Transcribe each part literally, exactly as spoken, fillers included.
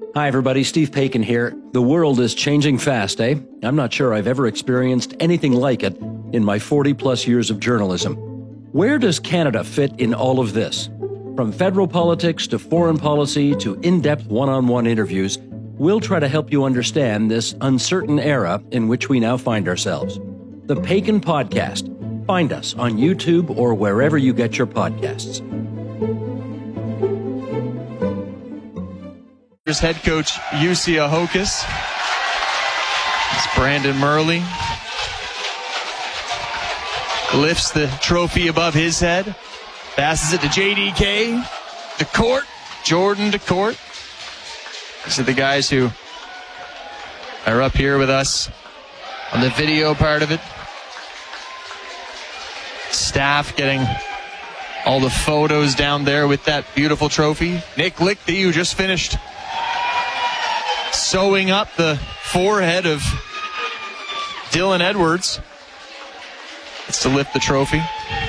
Hi, everybody. Steve Paikin here. The world is changing fast, eh? I'm not sure I've ever experienced anything like it in my forty-plus years of journalism. Where does Canada fit in all of this? From federal politics to foreign policy to in-depth one-on-one interviews, we'll try to help you understand this uncertain era in which we now find ourselves. The Paikin Podcast. Find us on YouTube or wherever you get your podcasts. Here's head coach Jussi Ahokas. It's Brandon Murley. Lifts the trophy above his head. Passes it to J D K. DeCourt. Jordan DeCourt. These are the guys who are up here with us on the video part of it. Staff getting all the photos down there with that beautiful trophy. Nick Lichty, who just finished sewing up the forehead of Dylan Edwards. It's to lift the trophy.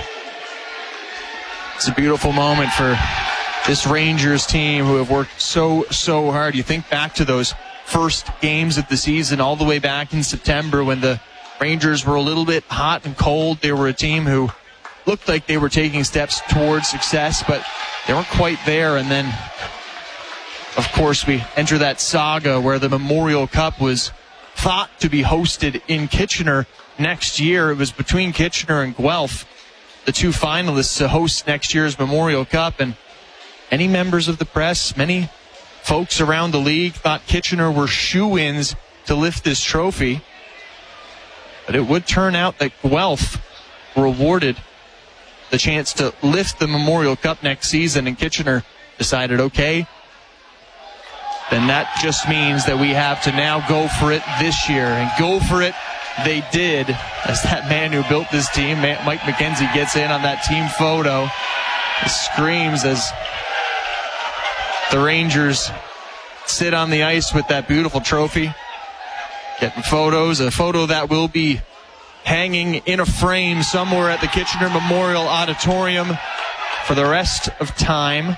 It's a beautiful moment for this Rangers team who have worked so, so hard. You think back to those first games of the season all the way back in September when the Rangers were a little bit hot and cold. They were a team who looked like they were taking steps towards success, but they weren't quite there. And then, of course, we enter that saga where the Memorial Cup was thought to be hosted in Kitchener next year. It was between Kitchener and Guelph, the two finalists to host next year's Memorial Cup. And many members of the press, many folks around the league thought Kitchener were shoo-ins to lift this trophy. But it would turn out that Guelph were awarded the chance to lift the Memorial Cup next season, and Kitchener decided, okay, then that just means that we have to now go for it this year. And go for it they did, as that man who built this team, Mike McKenzie, gets in on that team photo. He screams as the Rangers sit on the ice with that beautiful trophy. Getting photos, a photo that will be hanging in a frame somewhere at the Kitchener Memorial Auditorium for the rest of time.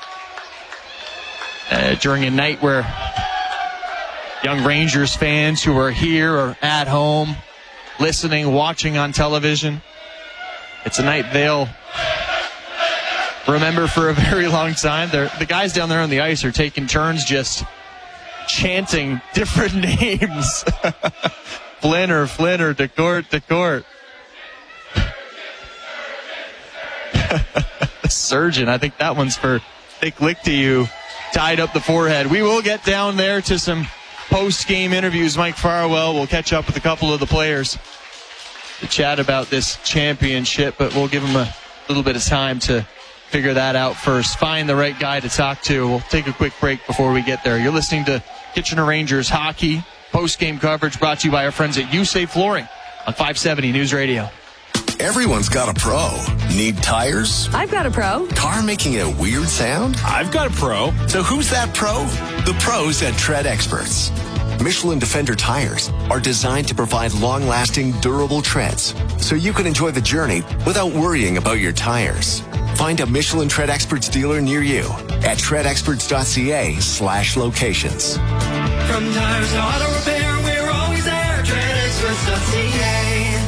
Uh, during a night where young Rangers fans who are here or at home, listening, watching on television, it's a night they'll remember for a very long time. They're, the guys down there on the ice are taking turns just chanting different names. Flinner, Flinner, DeCourt, DeCourt. Surgeon, I think that one's for Nick Lichty, who tied up the forehead. We will get down there to some post-game interviews. Mike Farwell will catch up with a couple of the players to chat about this championship, but we'll give him a little bit of time to figure that out first. Find the right guy to talk to. We'll take a quick break before we get there. You're listening to Kitchener Rangers Hockey. Post-game coverage brought to you by our friends at U S A Flooring on five seventy News Radio. Everyone's got a pro. Need tires? I've got a pro. Car making a weird sound? I've got a pro. So who's that pro? The pros at Tread Experts. Michelin Defender tires are designed to provide long-lasting, durable treads, so you can enjoy the journey without worrying about your tires. Find a Michelin Tread Experts dealer near you at treadexperts.ca slash locations. From tires to auto repair, we're always there. treadexperts.ca.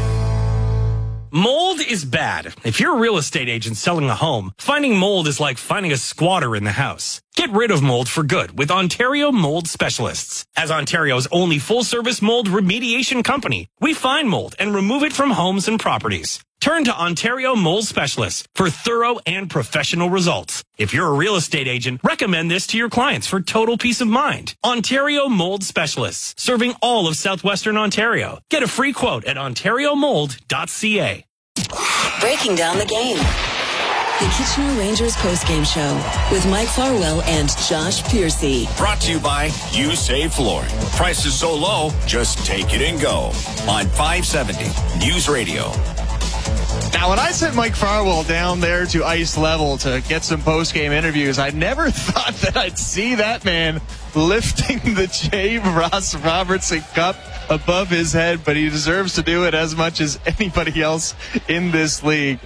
Mold is bad. If you're a real estate agent selling a home, finding mold is like finding a squatter in the house. Get rid of mold for good with Ontario Mold Specialists. As Ontario's only full-service mold remediation company, we find mold and remove it from homes and properties. Turn to Ontario Mold Specialists for thorough and professional results. If you're a real estate agent, recommend this to your clients for total peace of mind. Ontario Mold Specialists, serving all of southwestern Ontario. Get a free quote at ontario mold dot c a. Breaking down the game. The Kitchener Rangers postgame show with Mike Farwell and Josh Piercy. Brought to you by U S A Flooring. Prices so low, just take it and go. On five seventy News Radio. Now, when I sent Mike Farwell down there to ice level to get some post-game interviews, I never thought that I'd see that man lifting the J. Ross Robertson Cup above his head, but he deserves to do it as much as anybody else in this league.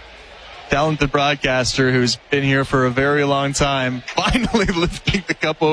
Talented broadcaster who's been here for a very long time, finally lifting the cup over